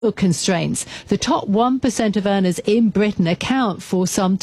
constraints. The top 1% of earners in Britain account for some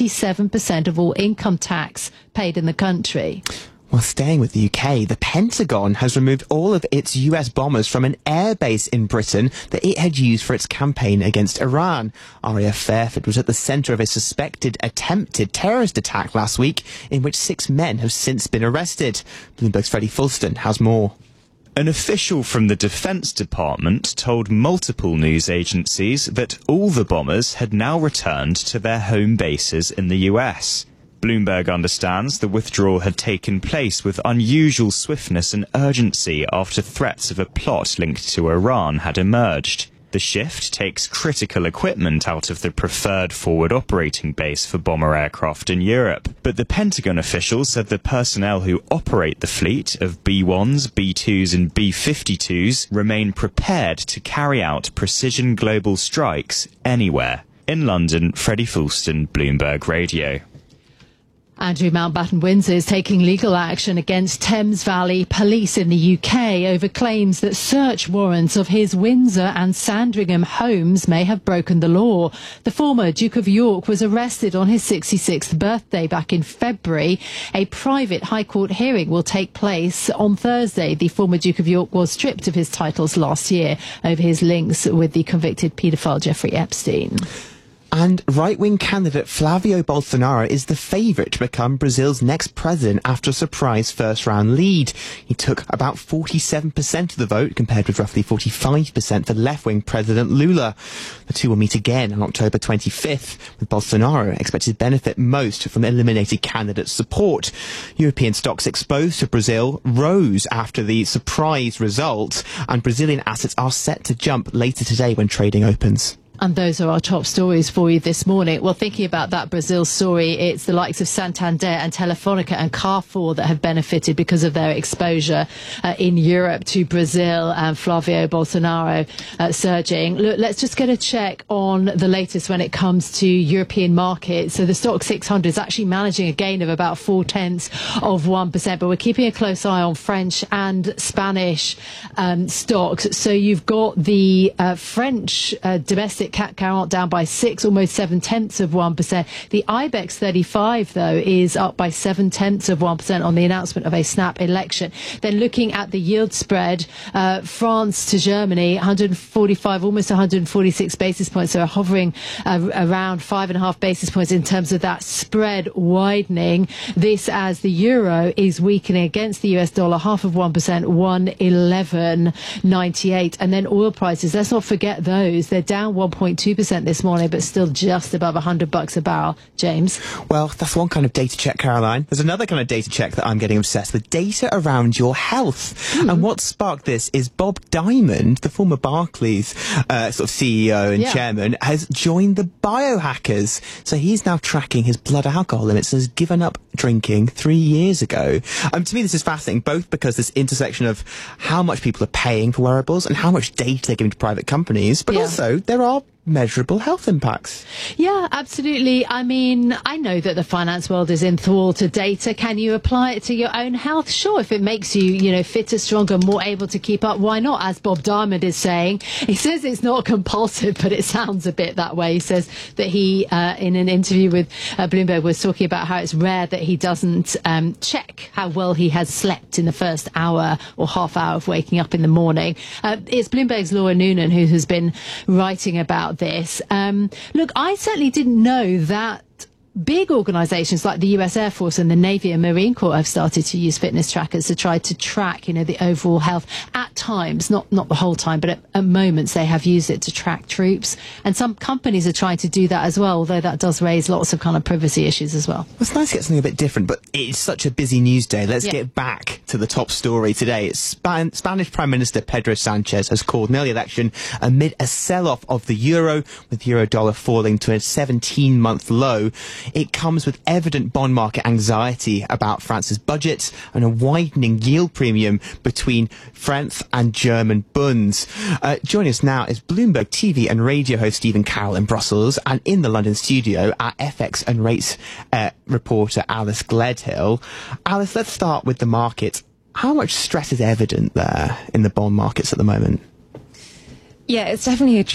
27% of all income tax paid in the country. Well, staying with the UK, the Pentagon has removed all of its US bombers from an airbase in Britain that it had used for its campaign against Iran. RAF Fairford was at the centre of a suspected attempted terrorist attack last week, in which 6 men have since been arrested. Bloomberg's Freddie Fulston has more. An official from the Defence Department told multiple news agencies that all the bombers had now returned to their home bases in the US. Bloomberg understands the withdrawal had taken place with unusual swiftness and urgency after threats of a plot linked to Iran had emerged. The shift takes critical equipment out of the preferred forward operating base for bomber aircraft in Europe. But the Pentagon official said the personnel who operate the fleet of B-1s, B-2s and B-52s remain prepared to carry out precision global strikes anywhere. In London, Freddie Fulston, Bloomberg Radio. Andrew Mountbatten Windsor is taking legal action against Thames Valley Police in the UK over claims that search warrants of his Windsor and Sandringham homes may have broken the law. The former Duke of York was arrested on his 66th birthday back in February. A private High Court hearing will take place on Thursday. The former Duke of York was stripped of his titles last year over his links with the convicted paedophile Jeffrey Epstein. And right-wing candidate Flavio Bolsonaro is the favourite to become Brazil's next president after a surprise first-round lead. He took about 47% of the vote, compared with roughly 45% for left-wing President Lula. The two will meet again on October 25th, with Bolsonaro expected to benefit most from eliminated candidate support. European stocks exposed to Brazil rose after the surprise result, and Brazilian assets are set to jump later today when trading opens. And those are our top stories for you this morning. Well, thinking about that Brazil story, it's the likes of Santander and Telefonica and Carrefour that have benefited because of their exposure in Europe to Brazil and Flavio Bolsonaro surging. Look, let's just get a check on the latest when it comes to European markets. So the Stoxx 600 is actually managing a gain of about 0.4%, but we're keeping a close eye on French and Spanish stocks. So you've got the French domestic CAC 40 down by 6, almost 0.7%. The IBEX 35, though, is up by 0.7% on the announcement of a snap election. Then looking at the yield spread, France to Germany, 145, almost 146 basis points, so hovering around 5.5 basis points in terms of that spread widening. This as the euro is weakening against the US dollar, 0.5%, 111.98. And then oil prices, let's not forget those. They're down 1.2% this morning, but still just above $100 a barrel. James? Well, that's one kind of data check, Caroline. There's another kind of data check that I'm getting obsessed with, data around your health. And what sparked this is Bob Diamond, the former Barclays sort of CEO and chairman, has joined the biohackers. So he's now tracking his blood alcohol limits and has given up drinking 3 years ago. To me, this is fascinating, both because this intersection of how much people are paying for wearables and how much data they're giving to private companies, but also there are measurable health impacts. Yeah, absolutely. I mean, I know that the finance world is enthralled to data. Can you apply it to your own health? Sure, if it makes you, fitter, stronger, more able to keep up, why not? As Bob Diamond is saying, he says it's not compulsive, but it sounds a bit that way. He says that he, in an interview with Bloomberg, was talking about how it's rare that he doesn't check how well he has slept in the first hour or half hour of waking up in the morning. It's Bloomberg's Laura Noonan who has been writing about this. Look, I certainly didn't know that big organisations like the US Air Force and the Navy and Marine Corps have started to use fitness trackers to try to track, the overall health at times, not the whole time, but at moments they have used it to track troops. And some companies are trying to do that as well, although that does raise lots of kind of privacy issues as well. It's nice to get something a bit different, but it's such a busy news day. Let's get back to the top story today. It's Spanish Prime Minister Pedro Sanchez has called an early election amid a sell-off of the euro, with euro dollar falling to a 17-month low. It comes with evident bond market anxiety about France's budget and a widening yield premium between French and German bunds. Joining us now is Bloomberg TV and radio host Stephen Carroll in Brussels, and in the London studio, our FX and rates reporter Alice Gledhill. Alice, let's start with the market. How much stress is evident there in the bond markets at the moment? Yeah, it's definitely a